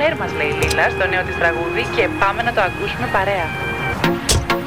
μας, λέει η Λίλα, στο νέο της τραγούδι και πάμε να το ακούσουμε παρέα.